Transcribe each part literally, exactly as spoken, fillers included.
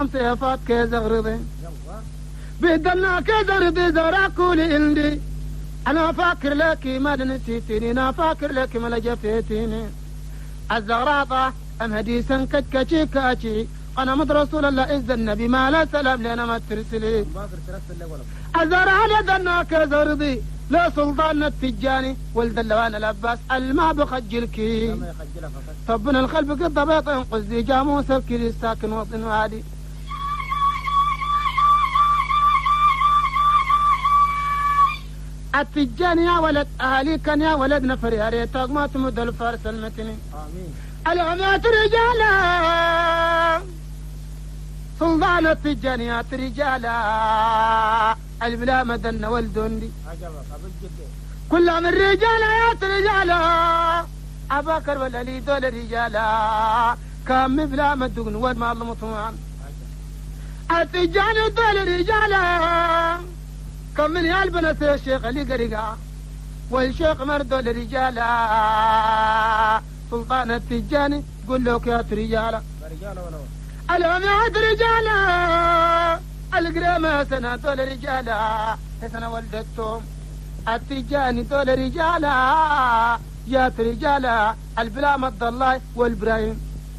صيفات كزغرضي بدلنا كزغرضي زراكولي عندي أنا فاكر لك ما نسيتني أنا فاكر لك ما لجفتيني الزغراطة أم هديسا كتكتشي كاتشي أنا مد رسول الله إذ النبي ما لا سلام لنا ما ترسلي الزرع لدنا كزغرضي لا سلطان التجاني ولد اللوان الأباس الماء بخجلكي طبنا الخلف قد بيط ينقذ دي جاموس الكري ساكن وطن وادي التجاني يا ولد أهلي كان يا ولد نفر يا ريتك ما تمد الفارس المتني آمين العمات رجالا سلطان التجانيات رجالا البلا مدن والدندي كل من رجالا يا رجالا أباكر والألي دول رجالا كم بلا مدن والمال مطوان التجاني دول رجالا كم من يالبنا سي الشيخ علي قريقا والشيخ مردو لرجالا سلطان التجاني قول له يا رجالا العمات رجالا القريمة سنة دول رجالا سنة ولدتهم التجاني دول رجالا يا رجالا البلا مد الله والبراهيم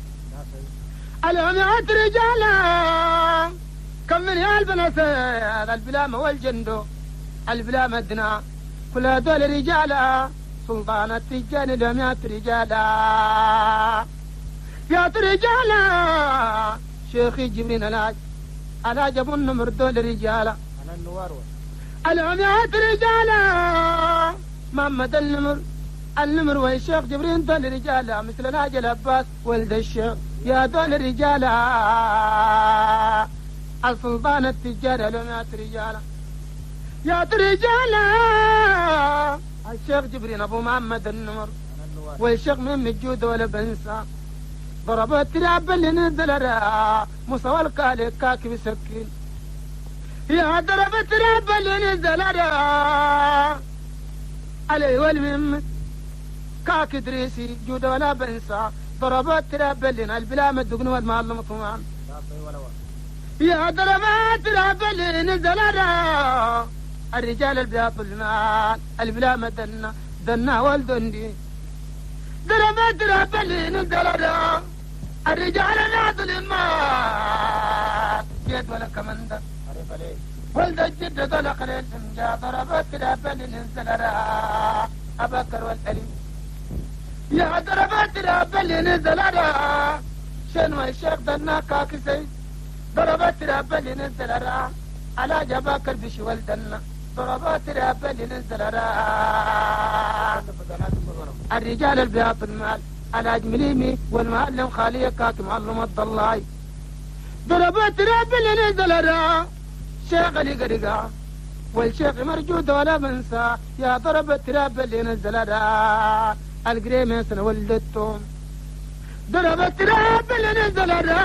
العمات رجالا كم من يالبنا سيد البلام والجندو البلا مدنا كل دول رجالا سلطان التجاني العمات رجالا يا رجالا شيخي جبرين الهاج الهاج ابو النمر دول رجالا انا النوار العميات رجالا محمد النمر النمر والشيخ جبرين دول رجالا مثل الهاج العباس ولد الشيخ يا دول رجالا السلطان التجاري العميات رجالا يا رجالا الشيخ جبرين ابو محمد النمر والشيخ من الجود ولا بنسى ضربت تلعب اللي نزل را مستوى الكالي كاكي بسكين يا ضربت تلعب اللي نزل را علي والمم كاكي دريسي جود ولا بنسى ضربت تلعب اللي البلا مدقن والمعلم طمان يا ضربت تلعب اللي نزل را الرجال البياض المال البلا مدنا دنا والدندي ضربت تلعب اللي نزل را الرجال ناضل المال جيت ولا كمندر ولد الجد طلق للفنجا ضربت الابل ننزل را ابكر والالي يا ضربت الابل ننزل را شنو الشيخ دنا كاكسي ضربت الابل ننزل را على جباكر بش ولدنا ضربت الابل ننزل را الرجال البياض المال الحاج مليمي والمعلم خالية كاك معلم الضلاي ضربت راب اللي نزل را شيخ علي قرقا والشيخ مرجود ولا منسى يا ضربت راب اللي نزل را القريمة سنة ولدتهم ضربت راب اللي نزل را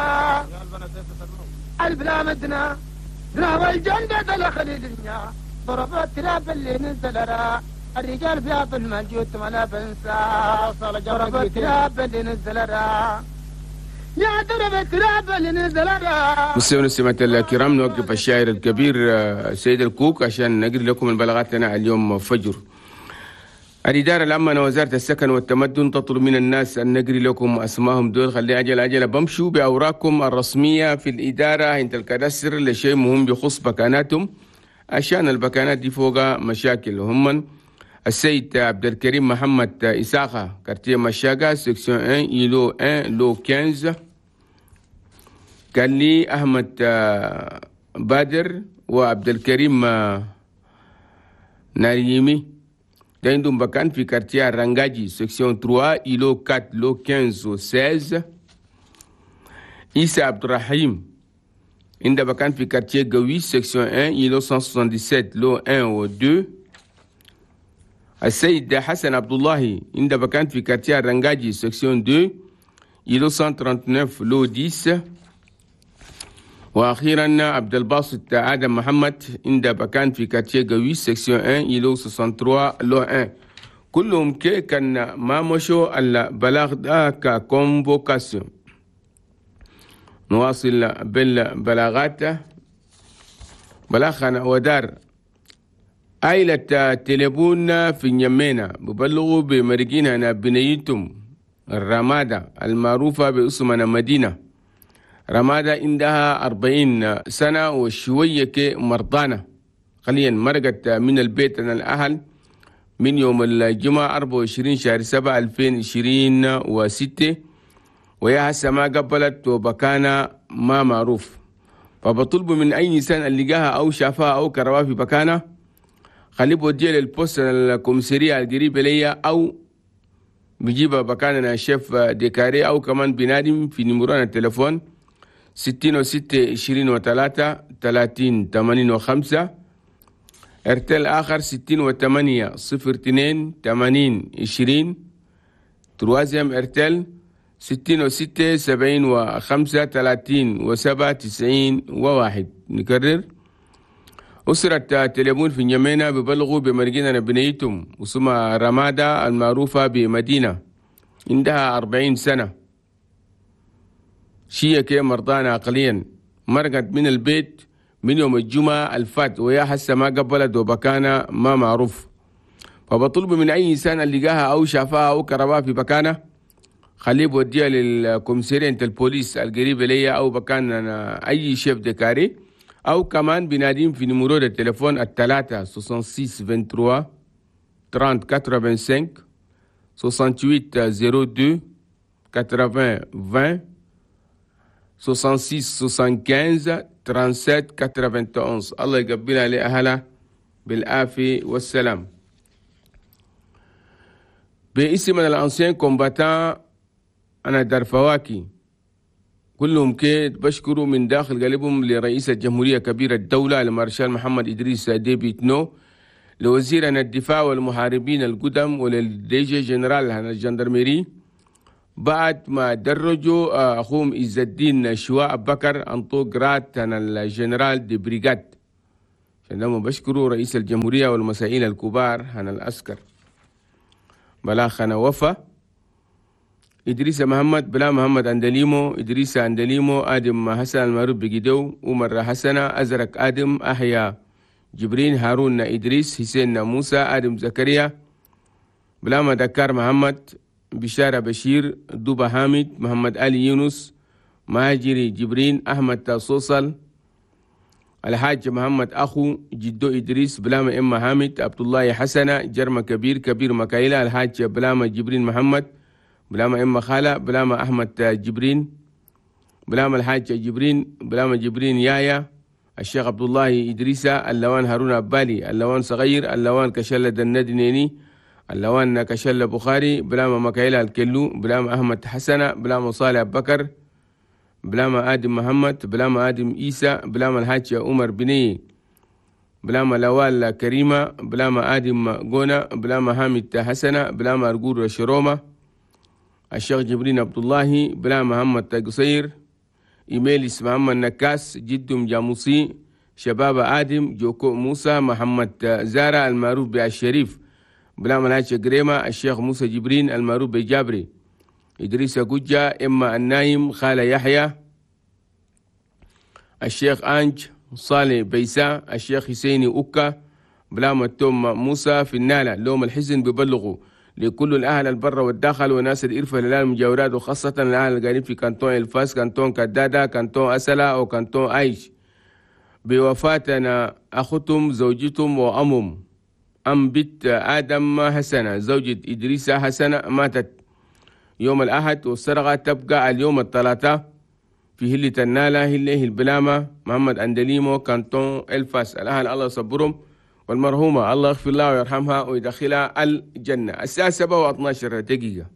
البلا مدنا راوى الجنة دلخل الدنيا ضربت راب اللي نزل را الرجال بياض الموجود ولا بنسى ضربت راب اللي نزل را يا ضربت راب اللي نزل را. مستمعينا السمعة الكرام نوقف الشاعر الكبير سيد الكوك عشان نقرأ لكم البلاغاتنا اليوم فجر. الإدارة العامة وزارة السكن والتمدن تطلب من الناس أن نقرأ لكم أسمائهم دول خلي أجل أجل بمشوا بأوراقكم الرسمية في الإدارة عند الكدستر لشيء مهم بخصوص بكاناتهم عشان البكانات دي فوقها مشاكل هم السيد عبد الكريم محمد إساقة كارتيه مشاقة سكسيون واحد إيلو واحد لو خمسة قال لي أحمد بادر وعبد الكريم ناريمي ده عندهم بكان في كارتيه رانجاجي سكسيون ثلاثة إيلو أربعة لو خمسة و ستة إيسا عبد الرحيم عنده بكان في كارتيه قوي سكسيون واحد إيلو مية وسبعة وستين لو واحد و اثنين السيد حسن عبد الله عنده بكان في كارتيه رانجاجي سكسيون اثنين إيلو مية وتسعة وثلاثين لو عشرة واخيرا عبد الباسط ادم محمد عنده بكان في كارتيه قوي سكسيون واحد إيلو ثلاثة وستين لو واحد كلهم كي كان ما مشوا البلاغ ده ككونفوكاسيون نواصل بالبلاغات. بلاغنا ودار عائلة تليبون في نيمينا ببلغوا بمرقينها بنيتم الرمادة المعروفة باسمنا مدينة. رمادة عندها أربعين سنة وشوية مرضانة خليا مرقت من البيت أنا الأهل من يوم الجمعة أربعة وعشرين شهر سبعة ألفين وعشرين وستة، وهي هسه ما قبلت وبكانا ما معروف. فبطلب من أي إنسان اللي لقاها أو شافها أو كرواها في بكانا خليه بوديها للبوست الكومسيرية القريبة ليا، أو بيجيبها بكاننا الشيف ديكاري، أو كمان بنادم في نمرون التليفون ستين وستة عشرين وثلاثة ثلاثين ثمانين وخمسة، ارتل آخر ستين وثمانية صفر اثنين ثمانين عشرين، تروازيم ارتل ستين وستة سبعين وخمسة ثلاثين وسبعة تسعين وواحد. نكرر، أسرة تليبون في نيمينا ببلغوا بمرقيننا بنيتم وسمى رمادة المعروفة بمدينة، عندها أربعين سنة، شيكة مرضانة عقليا، مرقت من البيت من يوم الجمعة الفات ويا حسا ما قبلت وبكانا ما معروف. فبطلب من أي إنسان اللي لقاها أو شافها أو كربها في بكانا خليه بوديها للكومسيرية البوليس القريبة ليا، أو بكان أي شيف ديكاري، أو كمان بنادين في نمرو التليفون الثلاثة ستة ستة ثلاثة وثلاثين ثلاثين خمسة وثمانين ستة ثمانية صفر اثنين عشرين ستة ستة خمسة ثلاثين سبعة واحد واحد. الله يقبلها لأهلها بالعافية والسلام. باسم الأنسيان كومباتان أنا درفواكي كلهم كيد بشكروا من داخل قلبهم لرئيس الجمهورية كبير الدولة المارشال محمد إدريس ديبي إتنو، لوزيرنا الدفاع والمحاربين القدم، وللديجي جنرال الجندرميري بعد ما درجوا أخوهم عز الدين شواء أبو بكر أنطوق رات الجنرال دي بريغاد. عندما بشكروا رئيس الجمهورية والمسائل الكبار عن العسكر. بلاخنا وفا إدريس محمد بلا محمد أندليمو، إدريس أندليمو، آدم حسن المعروف بجدو، عمر حسن، أزرق آدم، أحيا جبرين، هارون إدريس، حسين موسى، آدم زكريا، بلا مدكار محمد، بشارة بشير، دوبا حامد، محمد علي يونس، مهاجري جبرين، أحمد تصوصل، الحاج محمد أخو جدو إدريس، بلامة إما حامد، عبد الله حسن، جرم كبير، كبير مكايلة، الحاج بلامة جبرين محمد، بلامة إما خالة، بلامة أحمد جبرين، بلامة الحاج جبرين، بلامة جبرين يايا، الشيخ عبد الله إدريسة، اللوان هارون أبالي، اللوان صغير، اللوان كشلة الندنيني، اللوان كشلة بخاري، بلامة مكايلة الكلو، بلامة أحمد حسنة، بلامة صالح بكر، بلامة آدم محمد، بلامة آدم إيسى، بلامة الحاج عمر بني، بلامة لوال كريمة، بلامة آدم قونا، بلامة حامد حسنة، بلامة أرقور شرومة، الشيخ جبرين عبد الله، بلامة محمد قصير، إيميل اسم محمد نكاس، جدهم جاموسي، شباب آدم، جوكو موسى، محمد زارة المعروف بالشريف، بلامة الحاج قريمة، الشيخ موسى جبرين المعروف بجابري، إدريس قجة، إما النايم، خالة يحيى، الشيخ أنج، صالح بيسا، الشيخ حسيني أوكا، بلامة توم موسى في النالة. لوم الحزن ببلغوا لكل الأهل البر والداخل وناس الإرفة لله المجاورات، وخاصة الأهل القاعدين في كانتون الفاس، كانتون كدادا، كانتون أسلا، أو كانتون عيش، بوفاتنا أختم زوجتهم وأمهم أم بنت آدم حسنة زوجة إدريس حسنة ماتت يوم الأحد، والسرقة تبقى اليوم الثلاثاء في هلة النالة هله البلامة محمد أندليمو كانتون الفاس. الأهل الله يصبرهم، والمرحومة الله يغفر لها ويرحمها ويدخلها الجنة. الساعة سبعة واثناشر دقيقة.